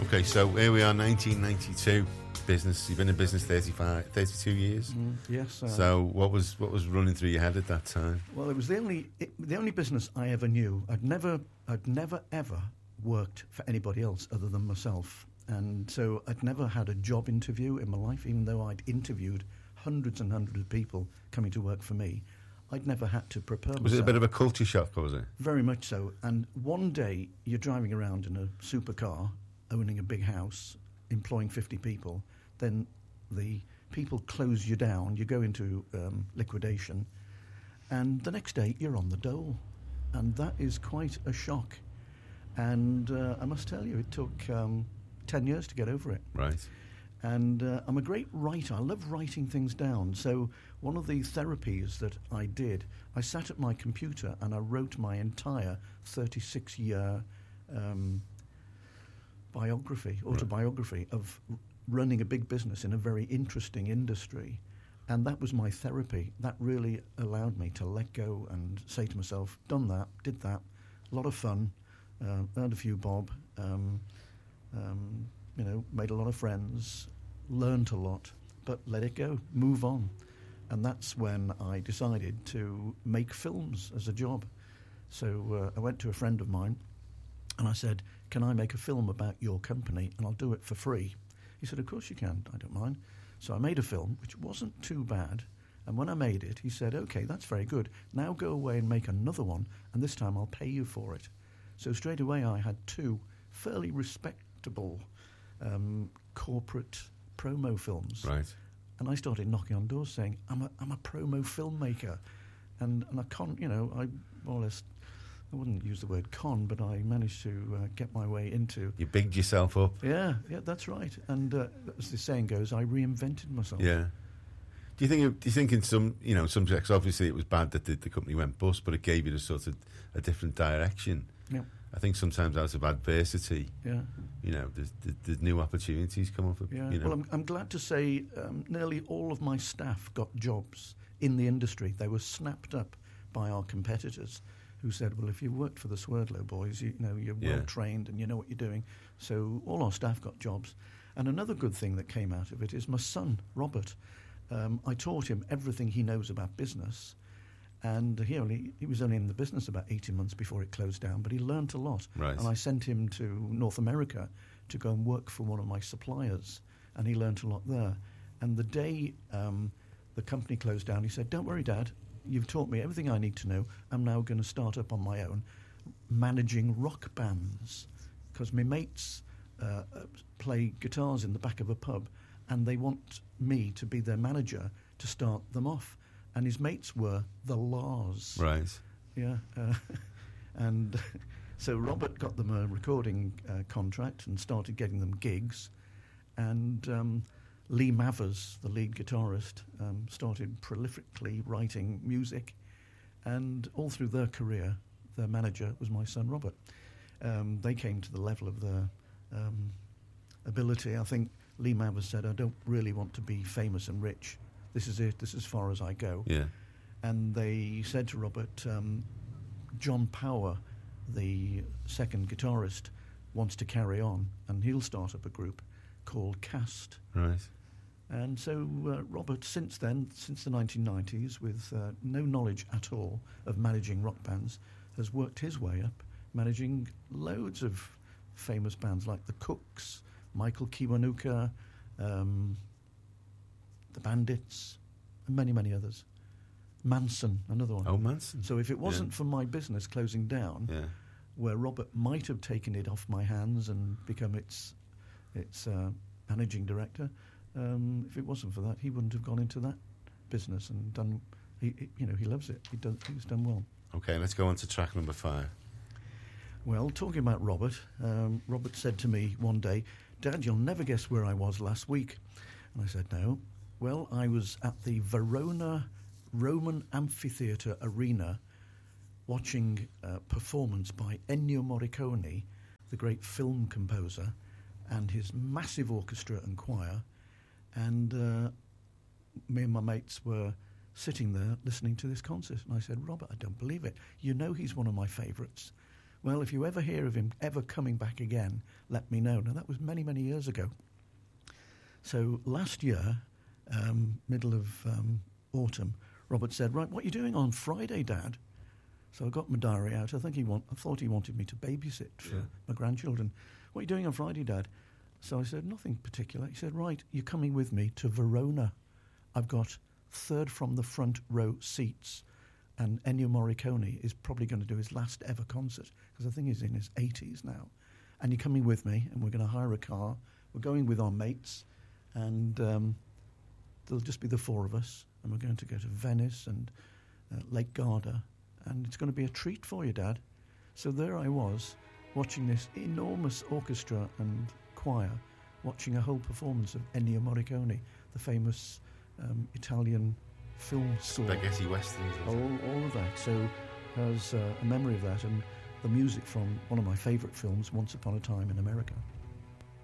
Okay, so here we are, 1992. Business. You've been in business 32 years. Yes. So what was running through your head at that time? Well, it was the only business I ever knew. I'd never ever worked for anybody else other than myself, and so I'd never had a job interview in my life, even though I'd interviewed hundreds and hundreds of people coming to work for me. I'd never had to prepare myself. Was it a bit of a culture shock, or was it? Very much so. And one day you're driving around in a supercar, owning a big house, employing 50 people, then the people close you down, you go into liquidation, and the next day you're on the dole. And that is quite a shock. And I must tell you, it took 10 years to get over it. Right. And I'm a great writer. I love writing things down. So one of the therapies that I did, I sat at my computer and I wrote my entire 36-year autobiography of running a big business in a very interesting industry. And that was my therapy. That really allowed me to let go and say to myself, done that, did that, a lot of fun, earned a few bob, made a lot of friends, learned a lot, but let it go, move on. And that's when I decided to make films as a job. So I went to a friend of mine and I said, can I make a film about your company and I'll do it for free? He said, of course you can, I don't mind. So I made a film, which wasn't too bad. And when I made it, he said, okay, that's very good. Now go away and make another one, and this time I'll pay you for it. So straight away I had two fairly respectable corporate promo films. Right. And I started knocking on doors saying, I'm a promo filmmaker. And I can't, I more or less, I wouldn't use the word con, but I managed to get my way into... You bigged yourself up. Yeah, that's right. And as the saying goes, I reinvented myself. Yeah. Do you think in some subjects, obviously it was bad that the company went bust, but it gave you a different direction. Yeah. I think sometimes out of adversity, there's new opportunities come up. Yeah. Well, I'm glad to say nearly all of my staff got jobs in the industry. They were snapped up by our competitors, who said, well, if you worked for the Swerdlow boys, you're well trained and you know what you're doing. So all our staff got jobs. And another good thing that came out of it is my son, Robert. I taught him everything he knows about business. And he was only in the business about 18 months before it closed down, but he learnt a lot. Right. And I sent him to North America to go and work for one of my suppliers, and he learnt a lot there. And the day the company closed down, he said, don't worry, Dad, you've taught me everything I need to know. I'm now going to start up on my own, managing rock bands, because my mates play guitars in the back of a pub, and they want me to be their manager to start them off. And his mates were the Laws. Right. Yeah. And so Robert got them a recording contract and started getting them gigs. And Lee Mavers, the lead guitarist, started prolifically writing music. And all through their career, their manager was my son, Robert. They came to the level of their ability. I think Lee Mavers said, I don't really want to be famous and rich. This is it. This is as far as I go. Yeah. And they said to Robert, John Power, the second guitarist, wants to carry on, and he'll start up a group called Cast. Right. And so Robert, since the 1990s, with no knowledge at all of managing rock bands, has worked his way up, managing loads of famous bands like the Cooks, Michael Kiwanuka, the Bandits, and many, many others. Manson, another one. Oh, Manson. So if it wasn't for my business closing down, where Robert might have taken it off my hands and become its managing director, if it wasn't for that, he wouldn't have gone into that business and done. He loves it. He's done well. Okay, let's go on to track number 5. Well, talking about Robert, Robert said to me one day, Dad, you'll never guess where I was last week. And I said, no. Well, I was at the Verona Roman Amphitheatre Arena watching a performance by Ennio Morricone, the great film composer, and his massive orchestra and choir. And me and my mates were sitting there listening to this concert. And I said, Robert, I don't believe it. You know he's one of my favourites. Well, if you ever hear of him ever coming back again, let me know. Now, that was many, many years ago. So last year, middle of autumn, Robert said, right, what are you doing on Friday, Dad? So I got my diary out. I thought he wanted me to babysit for my grandchildren. What are you doing on Friday, Dad? So I said, nothing particular. He said, right, you're coming with me to Verona. I've got third from the front row seats. And Ennio Morricone is probably going to do his last ever concert, because I think he's in his 80s now. And you're coming with me, and we're going to hire a car. We're going with our mates, and there'll just be the four of us. And we're going to go to Venice and Lake Garda. And it's going to be a treat for you, Dad. So there I was, watching this enormous orchestra and choir, watching a whole performance of Ennio Morricone, the famous Italian film score. Spaghetti westerns. All of that. So there's a memory of that, and the music from one of my favourite films, Once Upon a Time in America.